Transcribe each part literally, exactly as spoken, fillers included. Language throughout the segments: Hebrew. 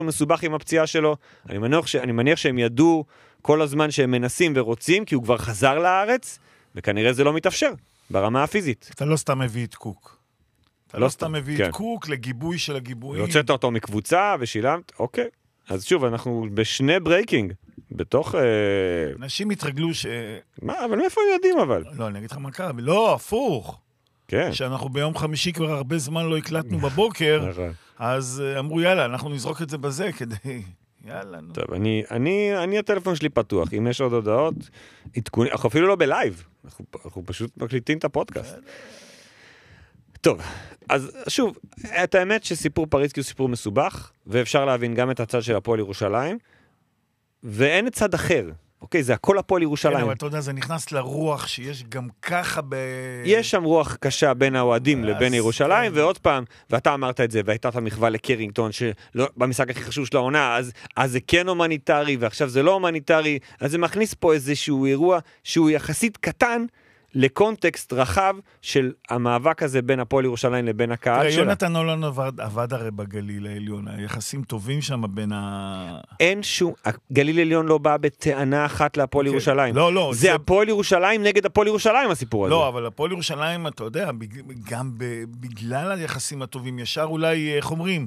מסובך עם הפציעה שלו, אני מניח, ש... אני מניח שהם ידעו כל הזמן שהם מנסים ורוצים, כי הוא כבר חזר לארץ, וכנראה זה לא מתאפשר, ברמה הפיזית. אתה לא סתם מביא את קוק. אתה לא, לא סתם מביא כן. את קוק לגיבוי של הגיבויים. והוצאת אותו מקבוצה ושילמת, אוקיי. אז שוב, אנחנו בשני ברייקינג, בתוך... אנשים התרגלו ש... מה, אבל מאיפה הם יודעים אבל? לא, אני אגיד לך מה קרה, לא, הפוך. כן. שאנחנו ביום חמישי כבר הרבה זמן לא הקלטנו בבוקר, אז אמרו, יאללה, אנחנו נזרוק את זה בזה כדי... יאללה, נו. טוב, אני, אני, אני הטלפון שלי פתוח, אם יש עוד הודעות, עדכוני, אנחנו אפילו לא בלייב, אנחנו, אנחנו פשוט מקליטים את הפודקאסט. טוב, אז שוב, את האמת שסיפור פריצקי הוא סיפור מסובך, ואפשר להבין גם את הצד של הפועל ירושלים, ואין את צד אחר. אוקיי, זה הכל הפועל ירושלים. כן, אבל אתה יודע, זה נכנס לרוח שיש גם ככה ב... יש שם רוח קשה בין האוהדים לבין ירושלים, ועוד פעם, ואתה אמרת את זה, והייתה את המחווה לקרינגטון, שבמשחק הכי חשוב של העונה, אז, אז זה כן הומניטרי, ועכשיו זה לא הומניטרי, אז זה מכניס פה איזשהו אירוע שהוא יחסית קטן, לקונטקסט רחב של המאבק הזה בין הפועל ירושלים לבין הקהל שלה. יונתן הולנד עבד הרי בגליל העליון, היחסים טובים שם בין ה... אין שום, הגליל העליון לא בא בטענה אחת להפועל ירושלים. לא, לא. זה הפועל ירושלים נגד הפועל ירושלים הסיפור הזה. לא, אבל הפועל ירושלים, אתה יודע, גם בגלל היחסים הטובים, ישר אולי, איך אומרים,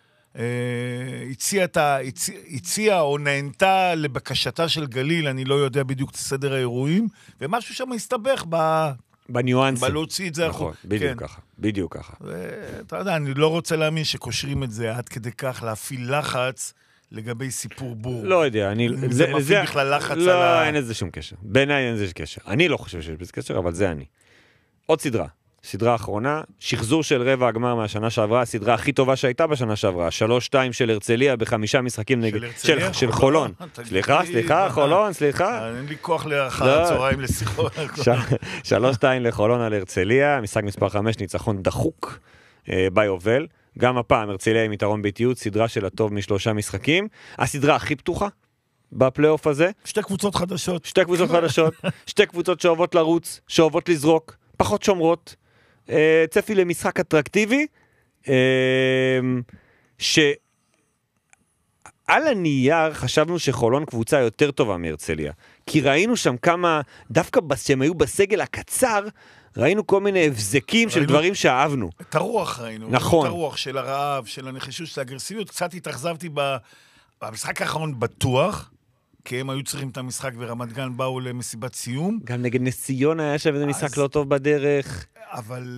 הציעה או נהנתה לבקשתה של גליל, אני לא יודע בדיוק את סדר האירועים, ומשהו שם הסתבך בניואנסים. בלהוציא את זה. נכון, בדיוק ככה, בדיוק ככה. אתה יודע, אני לא רוצה להאמין שקושרים את זה עד כדי כך, להפעיל לחץ לגבי סיפור בור. לא יודע, אני... זה מפעיל בכלל לחץ על ה... לא, אין איזה שום קשר. בעיניי אין איזה קשר. אני לא חושב שיש בזה קשר, אבל זה אני. עוד סדרה. סדרה אחרונה, שחזור של רבע הגמר מהשנה שעברה, הסדרה הכי טובה שהייתה בשנה שעברה, שלוש שתיים של הרצליה בחמישה משחקים נגד... של הרצליה? של חולון. סליחה, סליחה, חולון, סליחה. אין לי כוח לאחר הצהריים לשיחות. שלוש שתיים לחולון על הרצליה, משחק מספר חמש, ניצחון דחוק ביובל. גם הפעם הרצליה עם יתרון ביתיות, סדרה של הטוב משלושה משחקים. הסדרה הכי פתוחה בפלייאוף הזה. שתי קבוצות חדשות. שתי קבוצות חדשות. שתי קבוצות שאוהבות לרוץ, שאוהבות לזרוק, פחות שומרות. צפי למשחק אטרקטיבי, שעל הנייר חשבנו שחולון קבוצה יותר טובה מהרצליה, כי ראינו שם כמה, דווקא שהם היו בסגל הקצר, ראינו כל מיני הבזקים של דברים שאהבנו. את הרוח ראינו. נכון. את הרוח של הרעב, של הנחישות, של האגרסיביות. קצת התאכזבתי במשחק האחרון בטוח, כי הם היו צריכים את המשחק ורמת גן באו למסיבת סיום. גם נגד נס ציונה היה שם איזה משחק לא טוב בדרך. אבל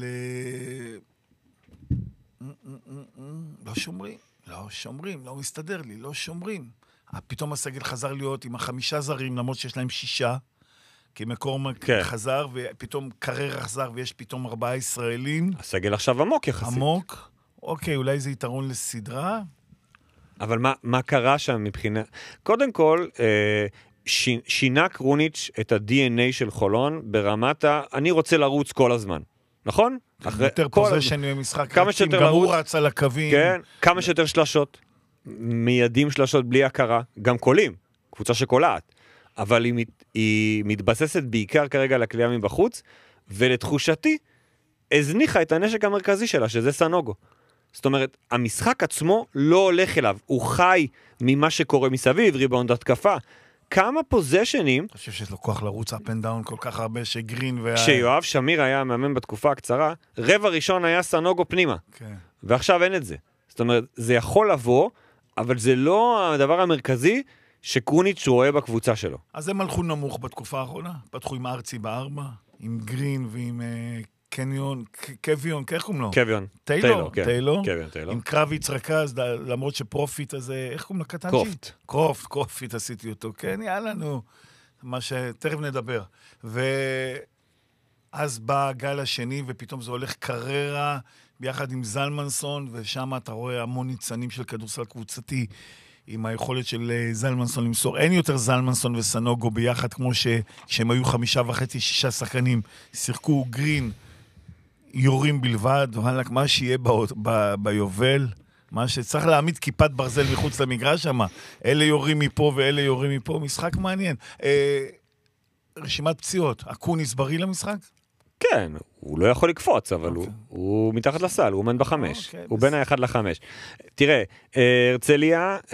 לא שומרים, לא שומרים, לא מסתדר לי, לא שומרים. פתאום הסגל חזר להיות עם החמישה זרים, למרות שיש להם שישה, כי מקור חזר, ופתאום קרר חזר, ויש פתאום ארבעה ישראלים. הסגל עכשיו עמוק יחסית. עמוק, אוקיי, אולי זה יתרון לסדרה. אבל מה, מה קרה שם מבחינה... קודם כל, אה, ש... שינה קרוניץ' את ה-די אן איי של חולון ברמת ה... אני רוצה לרוץ כל הזמן. נכון? יותר פוזיישן במשחק, כמה שיותר לרוץ, גם הוא רץ על הקווים. כן, כמה שיותר שלשות. מיידים שלשות בלי הכרה. גם קולים. קבוצה שקולעת. אבל היא, מת... היא מתבססת בעיקר כרגע על הכלייה מבחוץ, ולתחושתי, הזניחה את הנשק המרכזי שלה, שזה סנוגו. זאת אומרת, המשחק עצמו לא הולך אליו, הוא חי ממה שקורה מסביב, ריבאונד התקפה. כמה פוזיישנים... אני חושב שיש לו כוח לרוץ up and down כל כך הרבה שגרין וה... כשיואב שמיר היה מאמן בתקופה הקצרה, רבע ראשון היה סנוגו פנימה. כן. ועכשיו אין את זה. זאת אומרת, זה יכול לבוא, אבל זה לא הדבר המרכזי שקרוניץ' רואה בקבוצה שלו. אז הם הלכו נמוך בתקופה האחרונה. פתחו עם ארצי בארבע, עם גרין ועם... קניון, קוויון, איך קוראים לו? קוויון. טיילור, טיילור. קוויון, טיילור. עם קרביץ רכז, למרות שפרופיט הזה, איך קוראים לקטנג'י? קרופט. קרופט, קרופיט עשיתי אותו. כן, יאללה, נו. מה שתכף נדבר. ואז בא הגל השני, ופתאום זה הולך קררה, ביחד עם זלמנסון, ושם אתה רואה המון ניצנים של כדורסל קבוצתי, עם היכולת של זלמנסון למסור. אין יותר זלמנסון וסנוגו ביחד, כמו שהם היו חמישה וחצי, שישה שחקנים. שיחקו גרין, יורים בלבד, מה שיהיה ב- ב- ביובל, מה שצריך להעמיד כיפת ברזל מחוץ למגרש שם, אלה יורים מפה ואלה יורים מפה, משחק מעניין. אה, רשימת פציעות, אקוניס בריא למשחק? כן, הוא לא יכול לקפוץ, אבל okay. הוא, הוא מתחת לסל, הוא עומד בחמש, okay, הוא בין האחד לחמש. תראה, הרצליה,